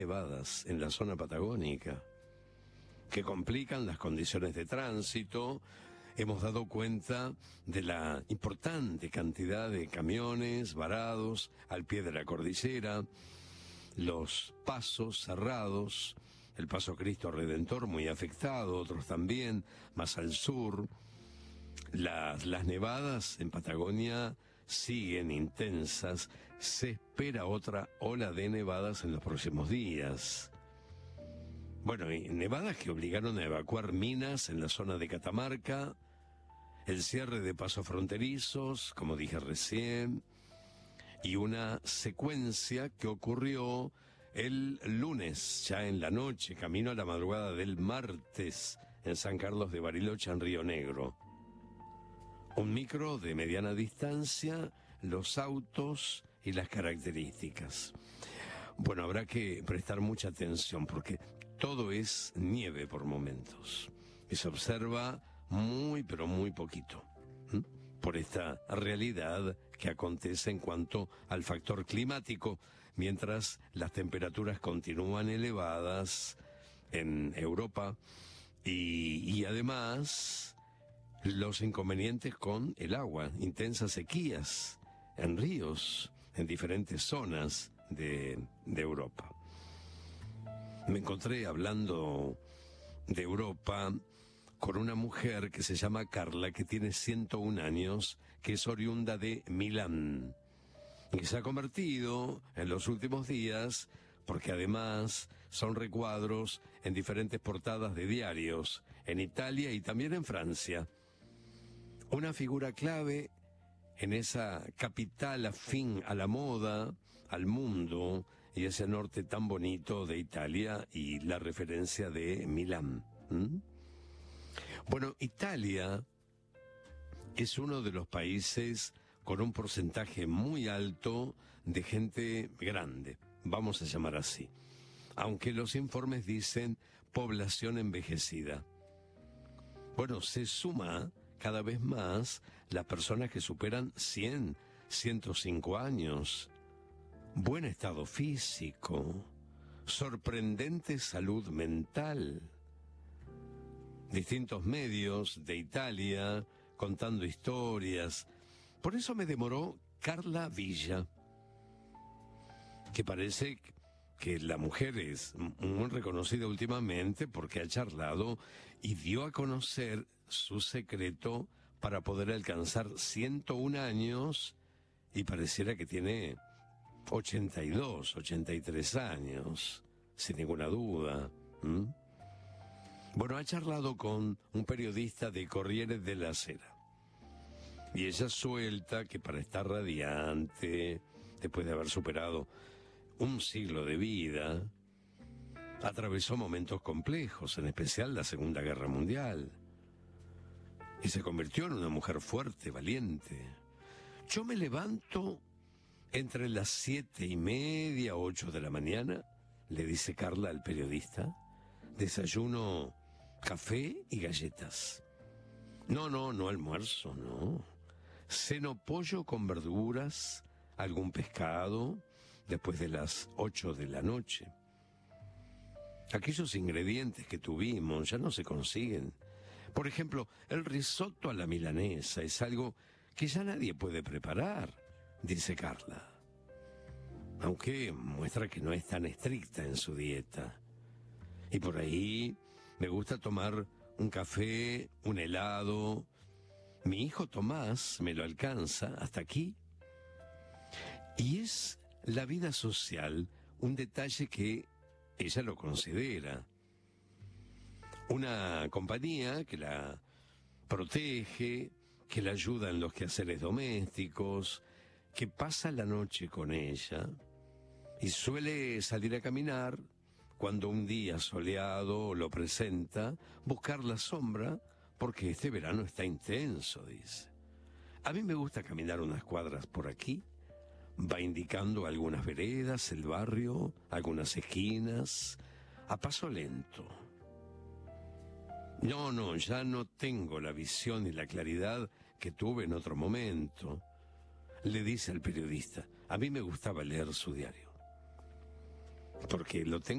nevadas en la zona patagónica que complican las condiciones de tránsito. Hemos dado cuenta de la importante cantidad de camiones varados al pie de la cordillera, los pasos cerrados, el Paso Cristo Redentor muy afectado, otros también, más al sur. Las nevadas en Patagonia siguen intensas, se espera otra ola de nevadas en los próximos días. Bueno, y nevadas que obligaron a evacuar minas en la zona de Catamarca, el cierre de pasos fronterizos, como dije recién, y una secuencia que ocurrió el lunes, ya en la noche, camino a la madrugada del martes, en San Carlos de Bariloche, en Río Negro. Un micro de mediana distancia, los autos y las características. Bueno, habrá que prestar mucha atención porque todo es nieve por momentos y se observa muy, pero muy poquito por esta realidad que acontece en cuanto al factor climático, mientras las temperaturas continúan elevadas en Europa y además los inconvenientes con el agua, intensas sequías en ríos, en diferentes zonas de Europa. Me encontré hablando de Europa con una mujer que se llama Carla, que tiene 101 años, que es oriunda de Milán, y que se ha convertido en los últimos días, porque además son recuadros en diferentes portadas de diarios, en Italia y también en Francia. Una figura clave en esa capital afín a la moda, al mundo, y ese norte tan bonito de Italia y la referencia de Milán. Bueno, Italia es uno de los países con un porcentaje muy alto de gente grande, vamos a llamar así, aunque los informes dicen población envejecida. Bueno, se suma cada vez más las personas que superan 100, 105 años, buen estado físico, sorprendente salud mental. Distintos medios de Italia contando historias. Por eso me demoró Carla Villa, que parece que la mujer es muy reconocida últimamente porque ha charlado y dio a conocer su secreto para poder alcanzar 101 años y pareciera que tiene 82, 83 años, sin ninguna duda. Bueno, ha charlado con un periodista de Corriere della Sera. Y ella suelta que para estar radiante, después de haber superado un siglo de vida, atravesó momentos complejos, en especial la Segunda Guerra Mundial. Y se convirtió en una mujer fuerte, valiente. Yo me levanto entre las 7:30, 8 de la mañana, le dice Carla al periodista. Desayuno café y galletas. No almuerzo, no. Ceno pollo con verduras, algún pescado, después de las 8 de la noche. Aquellos ingredientes que tuvimos ya no se consiguen. Por ejemplo, el risotto a la milanesa es algo que ya nadie puede preparar, dice Carla. Aunque muestra que no es tan estricta en su dieta. Y por ahí me gusta tomar un café, un helado. Mi hijo Tomás me lo alcanza hasta aquí. Y es la vida social un detalle que ella lo considera. Una compañía que la protege, que la ayuda en los quehaceres domésticos, que pasa la noche con ella y suele salir a caminar cuando un día soleado lo presenta, buscar la sombra, porque este verano está intenso, dice. A mí me gusta caminar unas cuadras por aquí, va indicando algunas veredas, el barrio, algunas esquinas, a paso lento. No, ya no tengo la visión y la claridad que tuve en otro momento, le dice al periodista. A mí me gustaba leer su diario. porque lo tengo